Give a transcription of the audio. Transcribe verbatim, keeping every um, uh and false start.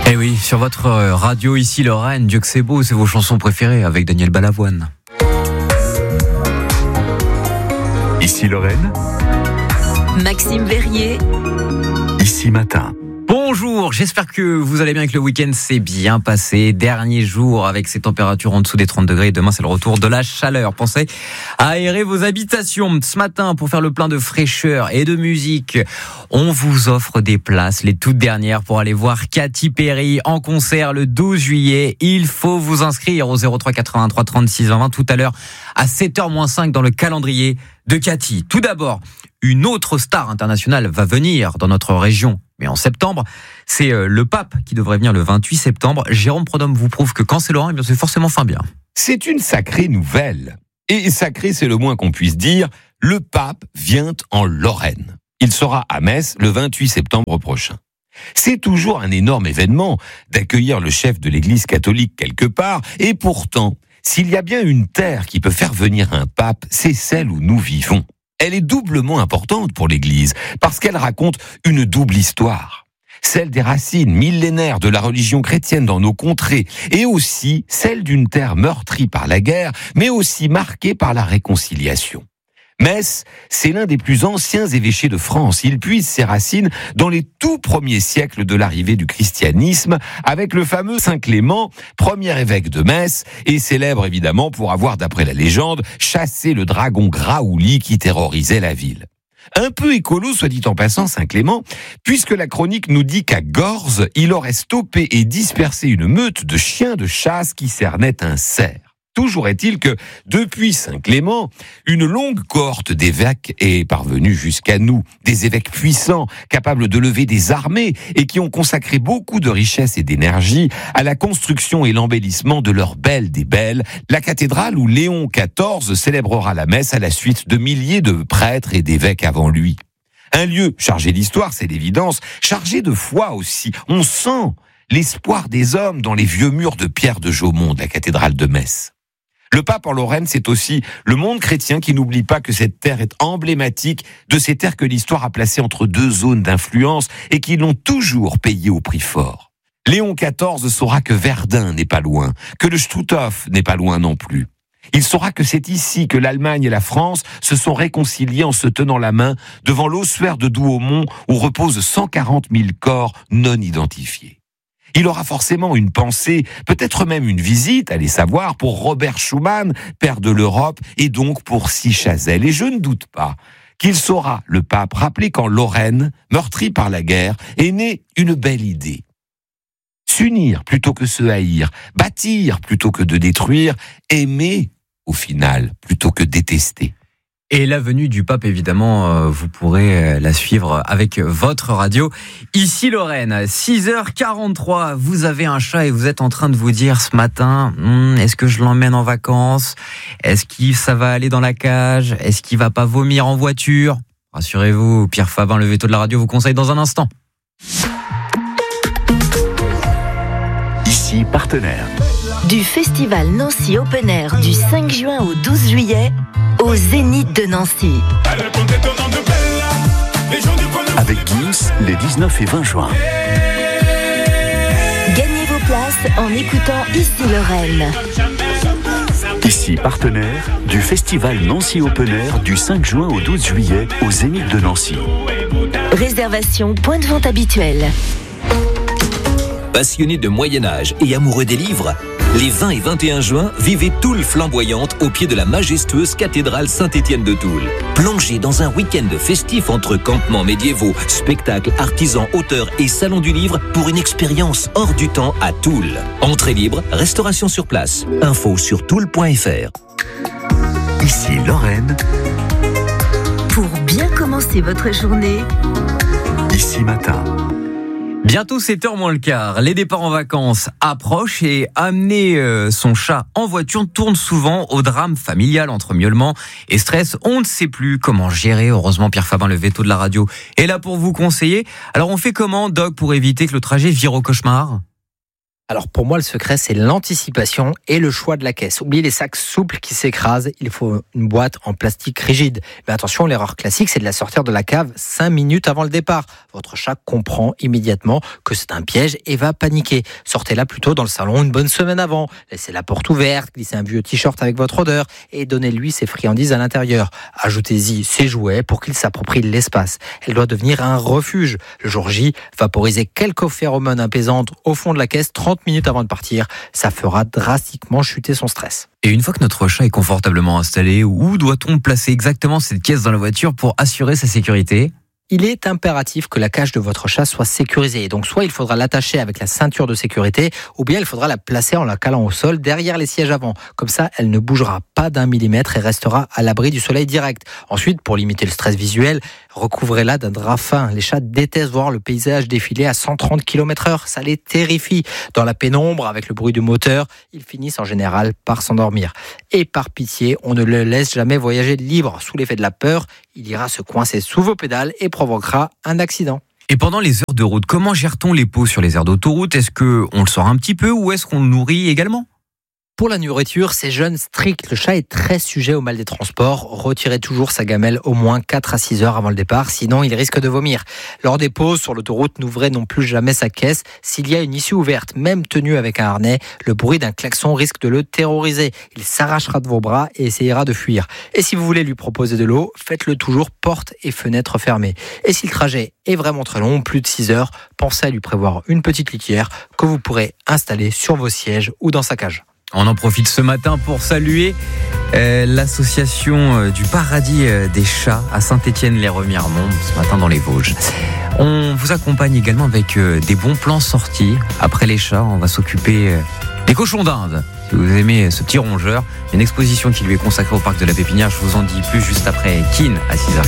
Eh oui, sur votre radio ici Lorraine, Dieu que c'est beau, c'est vos chansons préférées avec Daniel Balavoine. Ici Lorraine, Maxime Verrier, Ici Matin. Bonjour, j'espère que vous allez bien, que le week-end s'est bien passé. Dernier jour avec ces températures en dessous des trente degrés. Demain, c'est le retour de la chaleur. Pensez à aérer vos habitations. Ce matin, pour faire le plein de fraîcheur et de musique, on vous offre des places, les toutes dernières, pour aller voir Katy Perry en concert le douze juillet. Il faut vous inscrire au zéro trois quatre-vingt-trois trente-six vingt vingt tout à l'heure à sept heures moins cinq dans le calendrier de Katy. Tout d'abord, une autre star internationale va venir dans notre région. Mais en septembre, c'est le pape qui devrait venir le vingt-huit septembre. Jérôme Prodhomme vous prouve que quand c'est Laurent, eh bien c'est forcément fin bien. C'est une sacrée nouvelle. Et sacré, c'est le moins qu'on puisse dire. Le pape vient en Lorraine. Il sera à Metz le vingt-huit septembre prochain. C'est toujours un énorme événement d'accueillir le chef de l'Église catholique quelque part. Et pourtant, s'il y a bien une terre qui peut faire venir un pape, c'est celle où nous vivons. Elle est doublement importante pour l'Église, parce qu'elle raconte une double histoire. Celle des racines millénaires de la religion chrétienne dans nos contrées, et aussi celle d'une terre meurtrie par la guerre, mais aussi marquée par la réconciliation. Metz, c'est l'un des plus anciens évêchés de France. Il puise ses racines dans les tout premiers siècles de l'arrivée du christianisme, avec le fameux Saint Clément, premier évêque de Metz, et célèbre évidemment pour avoir, d'après la légende, chassé le dragon Graouli qui terrorisait la ville. Un peu écolo, soit dit en passant, Saint Clément, puisque la chronique nous dit qu'à Gorze, il aurait stoppé et dispersé une meute de chiens de chasse qui cernaient un cerf. Toujours est-il que, depuis Saint Clément, une longue cohorte d'évêques est parvenue jusqu'à nous. Des évêques puissants, capables de lever des armées et qui ont consacré beaucoup de richesse et d'énergie à la construction et l'embellissement de leur belle des belles, la cathédrale où Léon quatorze célébrera la messe à la suite de milliers de prêtres et d'évêques avant lui. Un lieu chargé d'histoire, c'est l'évidence, chargé de foi aussi. On sent l'espoir des hommes dans les vieux murs de pierre de Jaumont de la cathédrale de Metz. Le pape en Lorraine, c'est aussi le monde chrétien qui n'oublie pas que cette terre est emblématique de ces terres que l'histoire a placées entre deux zones d'influence et qui l'ont toujours payé au prix fort. Léon quatorze saura que Verdun n'est pas loin, que le Stutthof n'est pas loin non plus. Il saura que c'est ici que l'Allemagne et la France se sont réconciliés en se tenant la main devant l'ossuaire de Douaumont où reposent cent quarante mille corps non identifiés. Il aura forcément une pensée, peut-être même une visite, allez savoir, pour Robert Schuman, père de l'Europe, et donc pour Sy Chazelle. Et je ne doute pas qu'il saura, le pape, rappeler qu'en Lorraine, meurtrie par la guerre, est née une belle idée. S'unir plutôt que se haïr, bâtir plutôt que de détruire, aimer, au final, plutôt que détester. Et la venue du pape, évidemment, vous pourrez la suivre avec votre radio. Ici Lorraine, six heures quarante-trois, vous avez un chat et vous êtes en train de vous dire ce matin, hm, est-ce que je l'emmène en vacances ? Est-ce que ça va aller dans la cage ? Est-ce qu'il va pas vomir en voiture ? Rassurez-vous, Pierre Fabin, le veto de la radio, vous conseille dans un instant. Ici Partenaire. du Festival Nancy Open Air du cinq juin au douze juillet au Zénith de Nancy. Avec Gims, les dix-neuf et vingt juin. Gagnez vos places en écoutant Ici Lorraine. Ici partenaire du Festival Nancy Open Air du cinq juin au douze juillet au Zénith de Nancy. Réservation point de vente habituel. Passionnés de Moyen-Âge et amoureux des livres, les vingt et vingt et un juin, vivez Toul flamboyante au pied de la majestueuse cathédrale Saint-Étienne de Toul. Plongez dans un week-end festif entre campements médiévaux, spectacles, artisans, auteurs et salon du livre pour une expérience hors du temps à Toul. Entrée libre, restauration sur place. Info sur toul point f r. Ici Lorraine. Pour bien commencer votre journée, Ici matin. Bientôt sept heures moins le quart, les départs en vacances approchent et amener euh, son chat en voiture tourne souvent au drame familial entre miaulement et stress. On ne sait plus comment gérer. Heureusement, Pierre Fabin, le veto de la radio, est là pour vous conseiller. Alors on fait comment, Doc, pour éviter que le trajet vire au cauchemar ? Alors pour moi, le secret, c'est l'anticipation et le choix de la caisse. Oubliez les sacs souples qui s'écrasent, il faut une boîte en plastique rigide. Mais attention, l'erreur classique, c'est de la sortir de la cave cinq minutes avant le départ. Votre chat comprend immédiatement que c'est un piège et va paniquer. Sortez-la plutôt dans le salon une bonne semaine avant. Laissez la porte ouverte, glissez un vieux t-shirt avec votre odeur et donnez-lui ses friandises à l'intérieur. Ajoutez-y ses jouets pour qu'il s'approprie l'espace. Elle doit devenir un refuge. Le jour J, vaporisez quelques phéromones apaisantes au fond de la caisse trente minutes avant de partir. Ça fera drastiquement chuter son stress. Et une fois que notre chat est confortablement installé, où doit-on placer exactement cette caisse dans la voiture pour assurer sa sécurité ? Il est impératif que la cage de votre chat soit sécurisée. Donc soit il faudra l'attacher avec la ceinture de sécurité, ou bien il faudra la placer en la calant au sol derrière les sièges avant. Comme ça, elle ne bougera pas d'un millimètre et restera à l'abri du soleil direct. Ensuite, pour limiter le stress visuel, recouvrez-la d'un drap fin. Les chats détestent voir le paysage défiler à cent trente kilomètres heure. Ça les terrifie. Dans la pénombre, avec le bruit du moteur, ils finissent en général par s'endormir. Et par pitié, on ne le laisse jamais voyager libre. Sous l'effet de la peur, il ira se coincer sous vos pédales et provoquera un accident. Et pendant les heures de route, comment gère-t-on les pots sur les aires d'autoroute ? Est-ce qu'on le sort un petit peu ou est-ce qu'on le nourrit également ? Pour la nourriture, c'est jeûne strict. Le chat est très sujet au mal des transports. Retirez toujours sa gamelle au moins quatre à six heures avant le départ, sinon il risque de vomir. Lors des pauses sur l'autoroute, n'ouvrez non plus jamais sa caisse. S'il y a une issue ouverte, même tenue avec un harnais, le bruit d'un klaxon risque de le terroriser. Il s'arrachera de vos bras et essayera de fuir. Et si vous voulez lui proposer de l'eau, faites-le toujours porte et fenêtre fermées. Et si le trajet est vraiment très long, plus de six heures, pensez à lui prévoir une petite litière que vous pourrez installer sur vos sièges ou dans sa cage. On en profite ce matin pour saluer euh, l'association euh, du Paradis euh, des chats à Saint-Étienne-les-Remiremont, ce matin dans les Vosges. On vous accompagne également avec euh, des bons plans sortis. Après les chats, on va s'occuper euh, des cochons d'Inde. Si vous aimez ce petit rongeur, une exposition qui lui est consacrée au parc de la Pépinière, je vous en dis plus juste après Keane à six heures.